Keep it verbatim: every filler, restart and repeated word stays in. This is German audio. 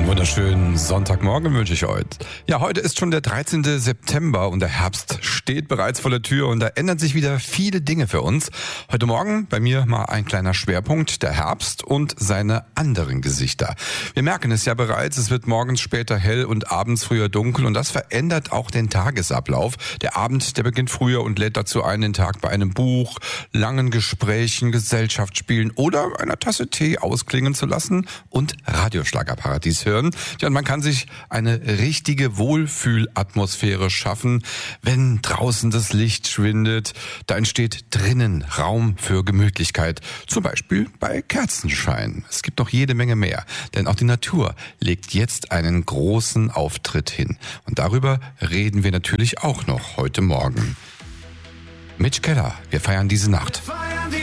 Einen wunderschönen Sonntagmorgen wünsche ich heute. Ja, heute ist schon der dreizehnte September und der Herbst steht bereits vor der Tür und da ändern sich wieder viele Dinge für uns. Heute Morgen bei mir mal ein kleiner Schwerpunkt, der Herbst und seine anderen Gesichter. Wir merken es ja bereits, es wird morgens später hell und abends früher dunkel und das verändert auch den Tagesablauf. Der Abend, der beginnt früher und lädt dazu ein, den Tag bei einem Buch, langen Gesprächen, Gesellschaftsspielen oder einer Tasse Tee ausklingen zu lassen und Radioschlagerparadies hören. Ja, und man kann sich eine richtige Wohlfühlatmosphäre schaffen, wenn draußen das Licht schwindet. Da entsteht drinnen Raum für Gemütlichkeit. Zum Beispiel bei Kerzenschein. Es gibt noch jede Menge mehr. Denn auch die Natur legt jetzt einen großen Auftritt hin. Und darüber reden wir natürlich auch noch heute Morgen. Mitch Keller, wir feiern diese Nacht.